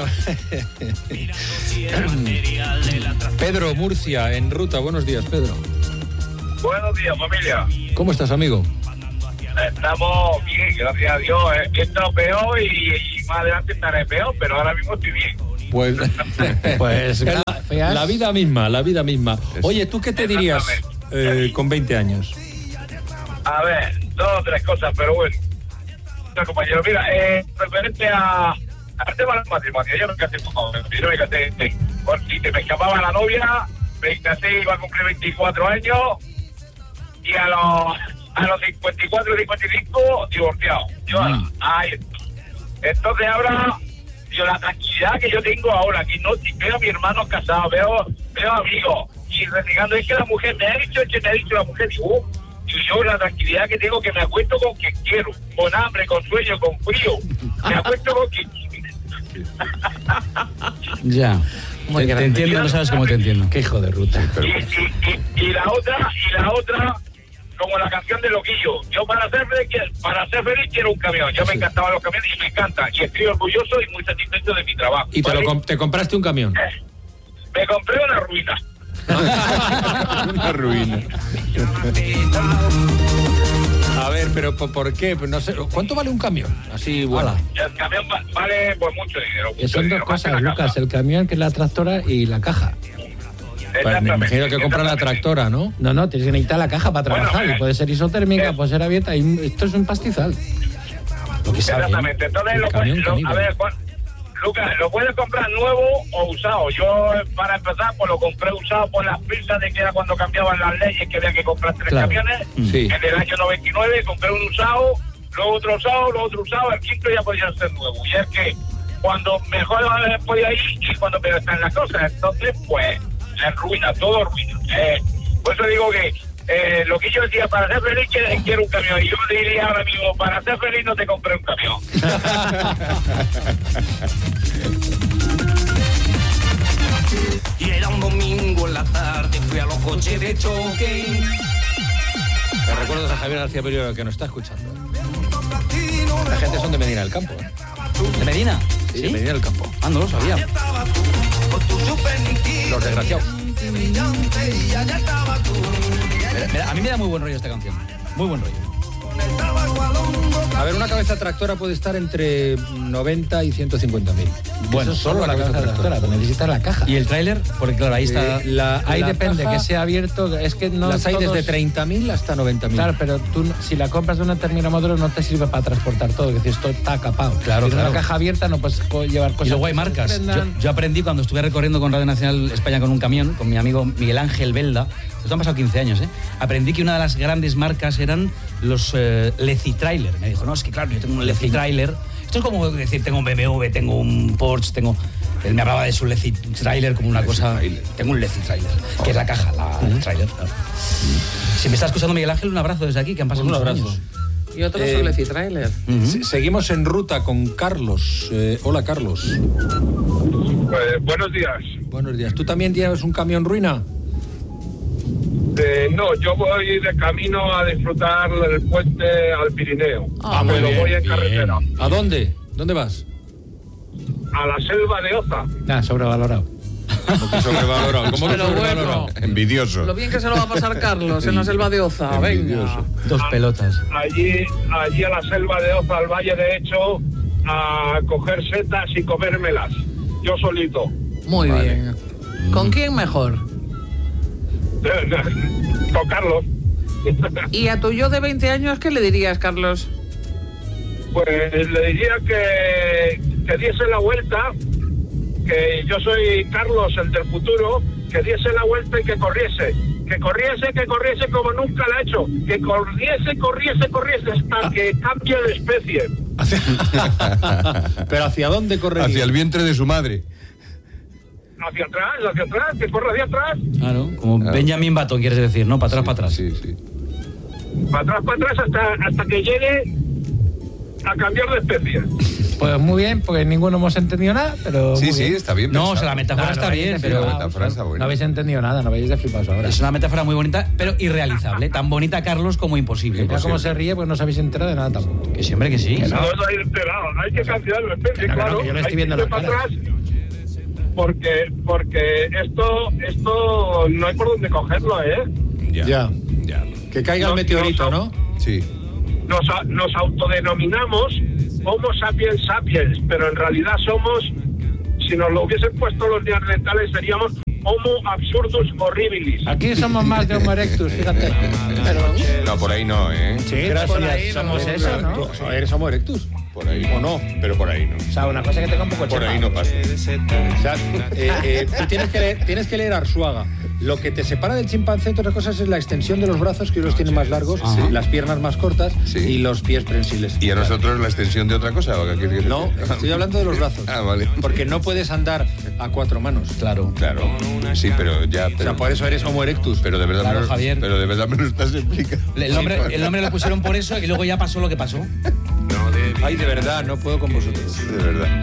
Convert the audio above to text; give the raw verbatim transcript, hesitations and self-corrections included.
Bueno. Pedro, Murcia, en ruta. Buenos días, Pedro. Buenos días, familia. ¿Cómo estás, amigo? Estamos bien, gracias a Dios. He estado peor y, y más adelante estaré peor, pero ahora mismo estoy bien. Pues, pues la, la vida misma, la vida misma. Oye, ¿tú qué te dirías eh, con veinte años? A ver, dos o tres cosas, pero bueno. Compañero, mira, eh, referente a al tema del matrimonio, yo me casé con joven, yo me casé, porque me escapaba la novia, me casé, iba a cumplir veinticuatro años, y a los, a los cincuenta y cuatro, cincuenta y cinco, divorciado. Yo, mm. ahí, entonces ahora, yo la tranquilidad que yo tengo ahora, que no veo a mi hermano casado, veo, veo amigos, y renegando, es que la mujer me ha dicho, es que me ha dicho la mujer, digo, y yo la tranquilidad que tengo, que me acuesto con quien quiero, con hambre, con sueño, con frío, me acuesto con quien quiero. Ya, te, te entiendo, no sabes cómo te entiendo. Qué hijo de ruta. Y, y, y, y la otra, y la otra, como la canción de Loquillo, yo para ser feliz, para ser feliz quiero un camión. Yo sí. me encantaban los camiones y me encantan, y estoy orgulloso y muy satisfecho de mi trabajo. ¿Y ¿vale? te, lo, te compraste un camión? Eh, me compré una ruina. Una ruina. A ver, pero ¿por qué? No sé, ¿cuánto vale un camión? Así, bueno. El camión vale pues mucho dinero. Mucho son dinero, dos cosas, Lucas, el camión, que es la tractora, y la caja. Pues me imagino que comprar la tractora, ¿no? No, no, tienes que necesitar la caja para trabajar. Bueno, y puede ser isotérmica, eh, puede ser abierta. Y esto es un pastizal. Lo que exactamente. Entonces, lo, camión, lo, a ver, Juan, Lucas, ¿lo puedes comprar nuevo o usado? Yo, para empezar, pues lo compré usado por las prisas de que era cuando cambiaban las leyes, que había que comprar tres claro. camiones. Sí. En el año noventa y nueve compré un usado, luego otro usado, luego otro usado, el quinto ya podía ser nuevo. Y es que cuando mejor podía ir y cuando peor están las cosas, entonces, pues, es ruina, todo ruina. Eh, por eso digo que eh, lo que yo decía, para ser feliz quiero un camión. Y yo diría ahora mismo, para ser feliz no te compré un camión. Y era un domingo en la tarde, fui a los coches de choque. Me recuerdas a Javier García Perio, que nos está escuchando. La gente son de Medina del Campo. ¿eh? ¿De Medina? Sí, ¿Sí? de Medina del Campo. Ah, no lo sabía. Los desgraciados. Mira, mira, a mí me da muy buen rollo esta canción. Muy buen rollo. A ver, una cabeza tractora puede estar entre noventa y ciento cincuenta mil. Bueno, eso solo, solo la cabeza tractora, tractora necesitas la caja. ¿Y el tráiler? Porque claro, ahí está. Eh, la, ahí la depende, caja, que sea abierto. Es que no. Las hay todos... desde treinta mil hasta noventa mil. Claro, pero tú, si la compras de una determinada modelo, no te sirve para transportar todo. Es decir, esto está capado. Claro, si claro. una caja abierta no puedes llevar cosas. Y luego hay marcas. Yo, yo aprendí cuando estuve recorriendo con Radio Nacional España con un camión, con mi amigo Miguel Ángel Belda. Esto han pasado quince años, ¿eh? Aprendí que una de las grandes marcas eran los eh, Leci Trailer. Me dijo, no, es que claro, yo tengo un Leci Trailer. Esto es como decir, tengo un B M W, tengo un Porsche, tengo... Él me hablaba de su Leci Trailer como una Leci cosa... Trailer. Tengo un Leci Trailer, que es la caja, la uh-huh. trailer. Claro. Si me está escuchando Miguel Ángel, un abrazo desde aquí, que han pasado un abrazo. Años. Y otros eh, son Leci Trailer. Uh-huh. Seguimos en ruta con Carlos. Eh, hola, Carlos. Pues, buenos días. Buenos días. ¿Tú también tienes un camión ruina? Eh, no, yo voy de camino a disfrutar del puente al Pirineo. Ah, pero bien, voy en bien. carretera. ¿A dónde? ¿Dónde vas? A la selva de Oza. Ah, sobrevalorado. ¿Cómo que sobrevalorado? ¿Cómo que sobrevalorado? Bueno, envidioso. Lo bien que se lo va a pasar Carlos en la selva de Oza. Venga. Dos pelotas. Allí, allí a la selva de Oza, al valle de Hecho, a coger setas y comérmelas. Yo solito. Muy vale. bien. ¿Con quién mejor? Con Carlos. ¿Y a tu yo de veinte años qué le dirías, Carlos? Pues le diría que, que diese la vuelta, que yo soy Carlos, el del futuro, que diese la vuelta y que corriese. Que corriese, que corriese como nunca lo ha hecho. Que corriese, corriese, corriese hasta que cambie de especie. ¿Pero hacia dónde correría? Hacia el vientre de su madre. Hacia atrás, hacia atrás, que corra hacia atrás. Claro, como claro. Benjamin Button, quieres decir, ¿no? Para atrás, sí, para atrás. Sí, sí. Para atrás, para atrás, hasta, hasta que llegue a cambiar de especie. Pues muy bien, porque ninguno hemos entendido nada, pero. Sí, muy sí, bien. está bien. No, pensado. o sea, la metáfora No, está no bien, habéis pero. La metáfora está buena. No habéis entendido nada, no habéis de flipados ahora. Es una metáfora muy bonita, pero irrealizable. Tan bonita, Carlos, como imposible. Mira cómo se ríe, pues no os habéis enterado de nada tampoco. Que siempre que sí. No, no hay enterado, hay que cancelarlo, especie, Que no, que no, claro. que yo lo Hay estoy que viendo irse en la para cara. atrás. Porque, porque esto, esto no hay por dónde cogerlo, ¿eh? Ya. Ya. Ya. Que caiga el No, meteorito, no, ¿no? Sí. Nos, a- nos autodenominamos Homo sapiens sapiens, pero en realidad somos, si nos lo hubiesen puesto los neandertales, seríamos Homo absurdus horribilis. Aquí somos más de Homo erectus, fíjate. Pero, No, por ahí no, ¿eh? sí, Gracias. por ahí somos eso, ¿no? ¿Tú ¿Eres Homo erectus? Por ahí. ¿O no? Pero por ahí no. O sea, una cosa que te un poco Por chema. ahí no pasa. O sea, eh, eh, tú tienes que, leer, tienes que leer Arzuaga. Lo que te separa del chimpancé, entre otras cosas, es la extensión de los brazos, que los tiene más largos, Ajá. las piernas más cortas Sí. y los pies prensiles. ¿Y a nosotros la extensión de otra cosa? ¿O qué quieres decir? No, estoy hablando de los brazos. Ah, vale. Porque no puedes andar a cuatro manos. Claro. Claro. Sí, pero ya. O sea, Pero, por eso eres Homo erectus. pero de verdad Claro, me lo, Javier. pero de verdad me lo estás explicando. El nombre, el nombre lo pusieron por eso y luego ya pasó lo que pasó. Ay, de verdad, no puedo con vosotros. De verdad.